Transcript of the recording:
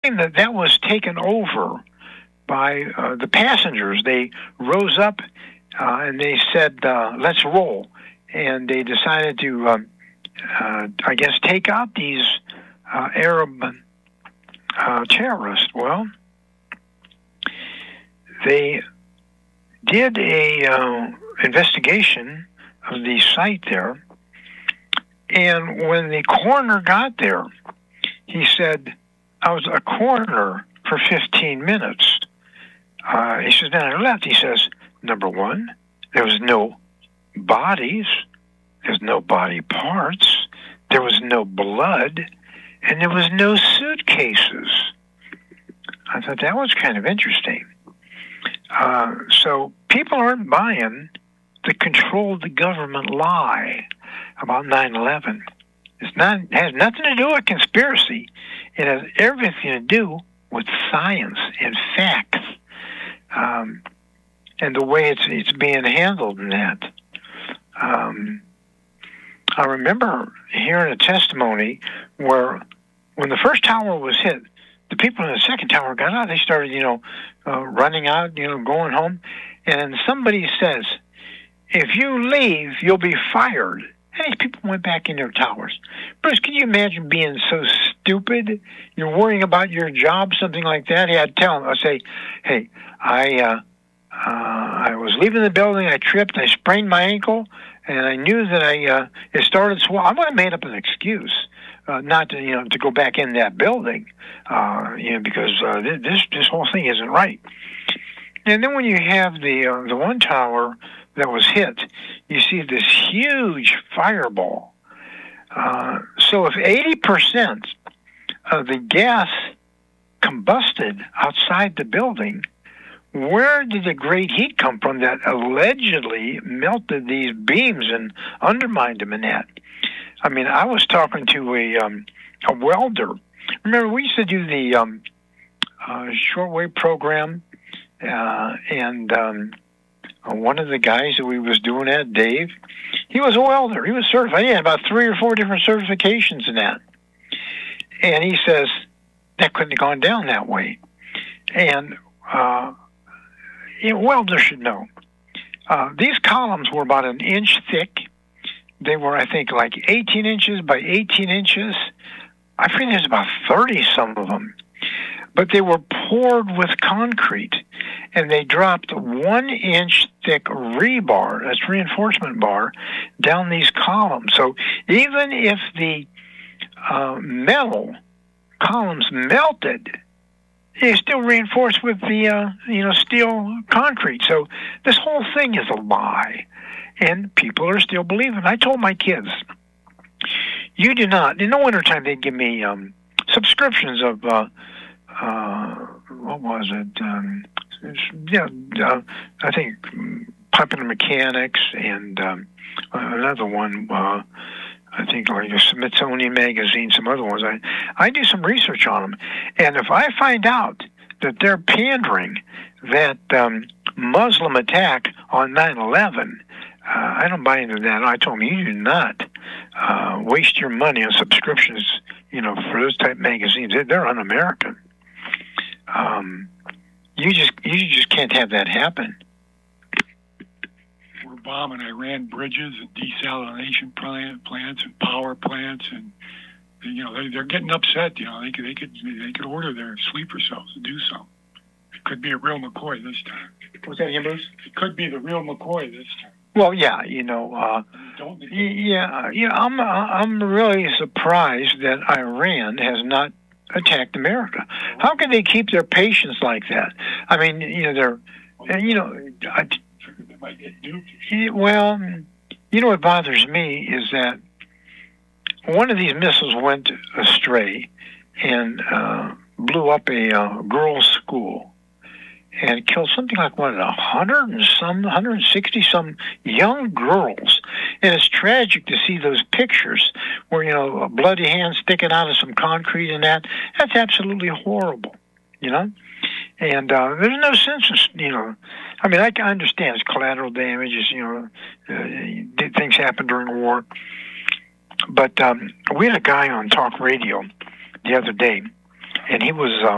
thinking that was taken over by the passengers. They rose up and they said, let's roll. And they decided to, I guess, take out these Arab terrorists. Well, they did a investigation of the site there, and when the coroner got there, he said, I was a coroner for 15 minutes. He says, then I left. He says, number one, there was no bodies, there's no body parts, there was no blood, and there was no suitcases. I thought that was kind of interesting. So people aren't buying the control the government lie about 9/11. It has nothing to do with conspiracy. It has everything to do with science and facts, and the way it's being handled in that. I remember hearing a testimony where when the first tower was hit, the people in the second tower got out. They started, running out, going home. And somebody says, if you leave, you'll be fired. And these people went back in their towers. Bruce, can you imagine being so stupid? You're worrying about your job, something like that? Yeah, I'd tell them. I'd say, hey, I was leaving the building. I tripped. I sprained my ankle. And I knew that it started swelling. I would have made up an excuse. Not to to go back in that building, because this whole thing isn't right. And then when you have the one tower that was hit, you see this huge fireball. So if 80% of the gas combusted outside the building, where did the great heat come from that allegedly melted these beams and undermined them in that? I mean, I was talking to a welder. Remember, we used to do the shortwave program, and one of the guys that we was doing that, Dave, he was a welder. He was certified. He had about 3 or 4 different certifications in that. And he says, that couldn't have gone down that way. And welders should know. These columns were about an inch thick. They were, I think, like 18 inches by 18 inches. I think there's about 30 some of them. But they were poured with concrete, and they dropped 1 inch thick rebar, that's reinforcement bar, down these columns. So even if the metal columns melted, they're still reinforced with the steel concrete. So this whole thing is a lie. And people are still believing. I told my kids, you do not. In the wintertime, they'd give me subscriptions of, what was it? I think Popular Mechanics and another one, I think like a Smithsonian magazine, some other ones. I do some research on them. And if I find out that they're pandering that Muslim attack on 9/11, I don't buy into that. I told them, you do not waste your money on subscriptions, for those type of magazines. They're un-American. You just can't have that happen. We're bombing Iran bridges and desalination plants and power plants, and they're getting upset. They could order their sleeper cells to do something. It could be a real McCoy this time. What's that again, Bruce? It could be the real McCoy this time. Well, yeah, I'm really surprised that Iran has not attacked America. How can they keep their patience like that? I mean, they might get duped. Well, what bothers me is that one of these missiles went astray and blew up a girls' school and killed something like 160 some young girls. And it's tragic to see those pictures where, a bloody hand sticking out of some concrete and that. That's absolutely horrible, And there's no sense in, I mean, I can understand it's collateral damages, things happen during war. But we had a guy on talk radio the other day, and he was